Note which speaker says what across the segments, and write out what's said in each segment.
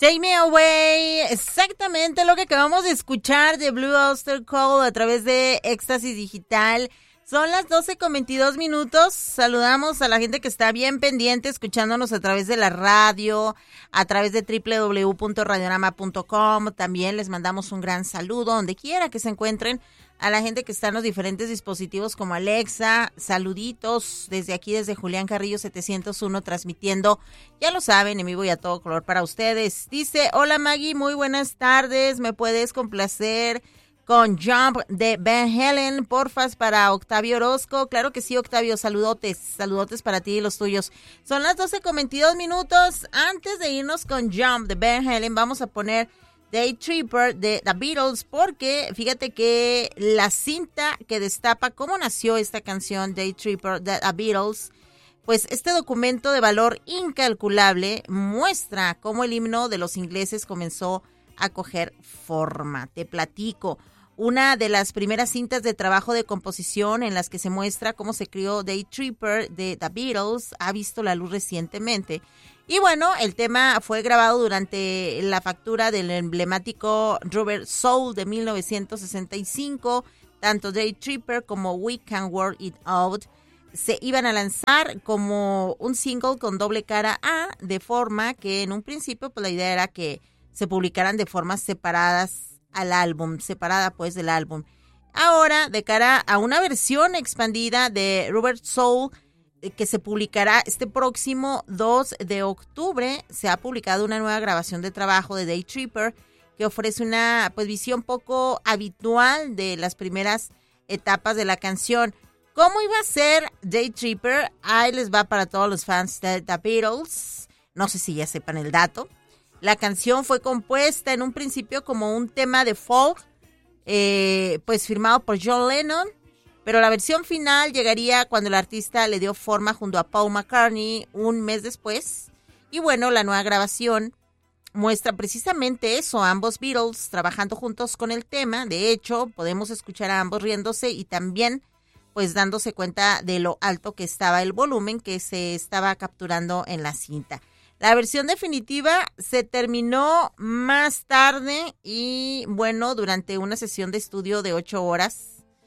Speaker 1: Take Me Away, exactamente lo que acabamos de escuchar de Blue Oyster Cult a través de Éxtasis Digital. Son las 12:22. Saludamos a la gente que está bien pendiente escuchándonos a través de la radio, a través de www.radiorama.com. También les mandamos un gran saludo donde quiera que se encuentren. A la gente que está en los diferentes dispositivos como Alexa, saluditos desde aquí, desde Julián Carrillo 701, transmitiendo, ya lo saben, en vivo y a todo color para ustedes. Dice, hola Maggie, muy buenas tardes, ¿me puedes complacer con Jump de Van Halen, porfas, para Octavio Orozco? Claro que sí, Octavio, saludotes para ti y los tuyos. Son las 12:22. Antes de irnos con Jump de Van Halen, vamos a poner Day Tripper de The Beatles, porque fíjate que la cinta que destapa cómo nació esta canción Day Tripper de The Beatles, pues este documento de valor incalculable muestra cómo el himno de los ingleses comenzó a coger forma. Te platico. Una de las primeras cintas de trabajo de composición en las que se muestra cómo se creó Day Tripper de The Beatles ha visto la luz recientemente. Y bueno, el tema fue grabado durante la factura del emblemático Rubber Soul de 1965. Tanto Day Tripper como We Can Work It Out se iban a lanzar como un single con doble cara A, de forma que en un principio pues la idea era que se publicaran de formas separadas al álbum, separada pues del álbum. Ahora, de cara a una versión expandida de Rubber Soul, que se publicará este próximo 2 de octubre, se ha publicado una nueva grabación de trabajo de Day Tripper que ofrece una pues visión poco habitual de las primeras etapas de la canción. ¿Cómo iba a ser Day Tripper? Ahí les va para todos los fans de The Beatles. No sé si ya sepan el dato. La canción fue compuesta en un principio como un tema de folk, pues firmado por John Lennon, pero la versión final llegaría cuando el artista le dio forma junto a Paul McCartney un mes después. Y bueno, la nueva grabación muestra precisamente eso, a ambos Beatles trabajando juntos con el tema. De hecho, podemos escuchar a ambos riéndose y también pues dándose cuenta de lo alto que estaba el volumen que se estaba capturando en la cinta. La versión definitiva se terminó más tarde y bueno, durante una sesión de estudio de 8 horas.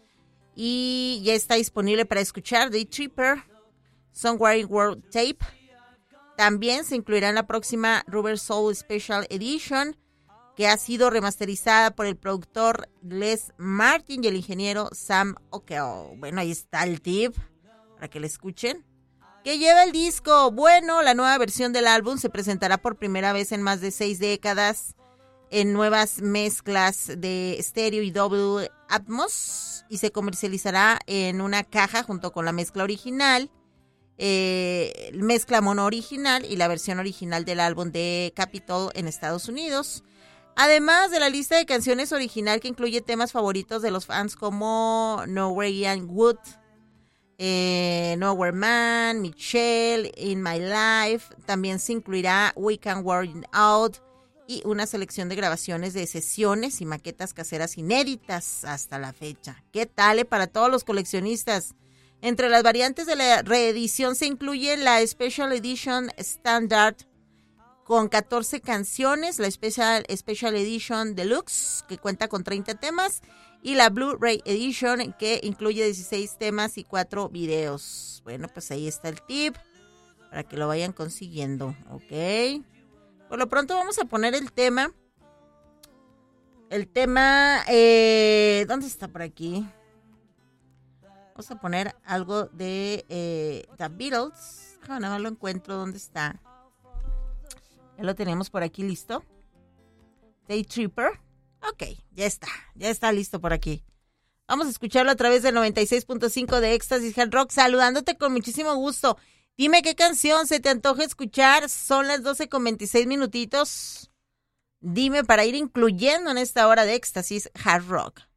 Speaker 1: Y ya está disponible para escuchar Day Tripper, Songwriting World Tape. También se incluirá en la próxima Rubber Soul Special Edition, que ha sido remasterizada por el productor Les Martin y el ingeniero Sam Ockel. Bueno, ahí está el tip para que lo escuchen. ¿Qué lleva el disco? Bueno, la nueva versión del álbum se presentará por primera vez en más de 6 décadas en nuevas mezclas de estéreo y Dolby Atmos y se comercializará en una caja junto con la mezcla original, mezcla mono original y la versión original del álbum de Capitol en Estados Unidos. Además de la lista de canciones original que incluye temas favoritos de los fans como Norwegian Wood, Nowhere Man, Michelle, In My Life, también se incluirá We Can Work It Out y una selección de grabaciones de sesiones y maquetas caseras inéditas hasta la fecha. ¿Qué tal, para todos los coleccionistas? Entre las variantes de la reedición se incluye la Special Edition Standard con 14 canciones, la Special Edition Deluxe que cuenta con 30 temas y la Blu-ray Edition que incluye 16 temas y 4 videos. Bueno, pues ahí está el tip para que lo vayan consiguiendo, ¿ok? Por lo pronto vamos a poner el tema. ¿Dónde está por aquí? Vamos a poner algo de The Beatles. No lo encuentro, ¿dónde está? Ya lo tenemos por aquí listo. Day Tripper. Ok, ya está listo por aquí. Vamos a escucharlo a través del 96.5 de Éxtasis Hard Rock, saludándote con muchísimo gusto. Dime qué canción se te antoja escuchar. Son las 12:26. Dime para ir incluyendo en esta hora de Éxtasis Hard Rock.